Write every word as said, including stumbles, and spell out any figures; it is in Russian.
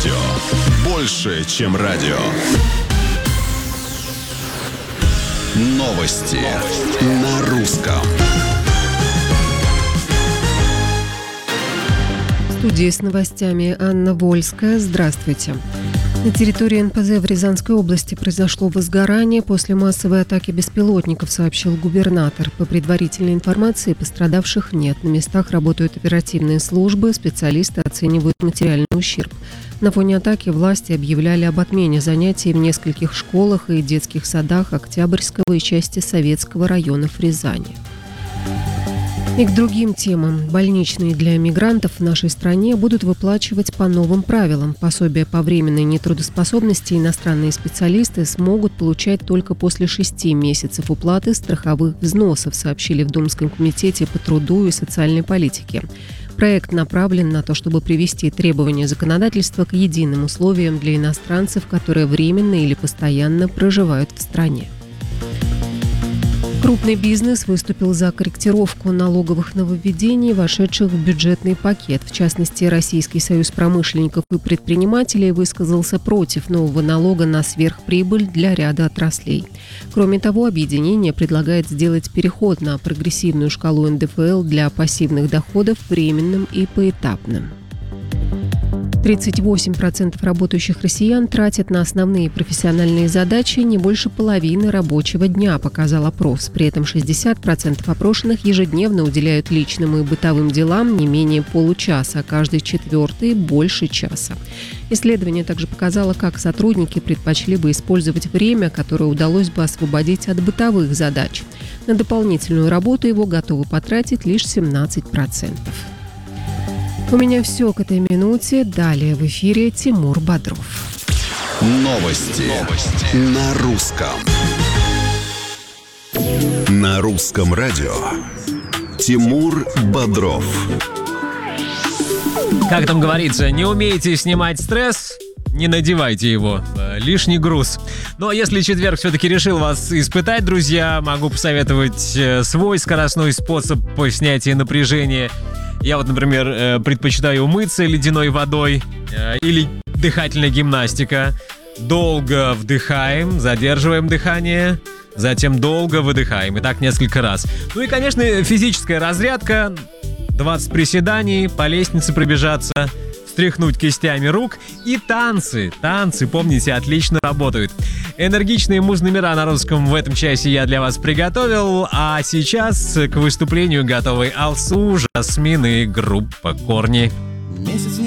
Радио. Больше, чем радио. Новости на русском. В студии с новостями Анна Вольская. Здравствуйте. На территории эн пэ зэ в Рязанской области произошло возгорание после массовой атаки беспилотников, сообщил губернатор. По предварительной информации, пострадавших нет. На местах работают оперативные службы, специалисты оценивают материальный ущерб. На фоне атаки власти объявляли об отмене занятий в нескольких школах и детских садах Октябрьского и части Советского районов Рязани. И к другим темам. Больничные для мигрантов в нашей стране будут выплачивать по новым правилам. Пособие по временной нетрудоспособности иностранные специалисты смогут получать только после шести месяцев уплаты страховых взносов, сообщили в Думском комитете по труду и социальной политике. Проект направлен на то, чтобы привести требования законодательства к единым условиям для иностранцев, которые временно или постоянно проживают в стране. Крупный бизнес выступил за корректировку налоговых нововведений, вошедших в бюджетный пакет. В частности, Российский союз промышленников и предпринимателей высказался против нового налога на сверхприбыль для ряда отраслей. Кроме того, объединение предлагает сделать переход на прогрессивную шкалу эн дэ эф эл для пассивных доходов временным и поэтапным. тридцать восемь процентов работающих россиян тратят на основные профессиональные задачи не больше половины рабочего дня, показал опрос. При этом шестьдесят процентов опрошенных ежедневно уделяют личным и бытовым делам не менее получаса, а каждый четвертый – больше часа. Исследование также показало, как сотрудники предпочли бы использовать время, которое удалось бы освободить от бытовых задач. На дополнительную работу его готовы потратить лишь семнадцать процентов. У меня все к этой минуте. Далее в эфире Тимур Бодров. Новости, Новости. на русском. На русском радио. Тимур Бодров. Как там говорится, не умеете снимать стресс? Не надевайте его. Лишний груз. Но если четверг все-таки решил вас испытать, друзья, могу посоветовать свой скоростной способ по снятию напряжения. Я вот, например, предпочитаю умыться ледяной водой или дыхательная гимнастика. Долго вдыхаем, задерживаем дыхание, затем долго выдыхаем. И так несколько раз. Ну и, конечно, физическая разрядка. двадцать приседаний, по лестнице пробежаться, встряхнуть кистями рук. И танцы. Танцы, помните, отлично работают. Энергичные муз-номера на русском в этом часе я для вас приготовил. А сейчас к выступлению готовы Алсу, Жасмин и группа Корни.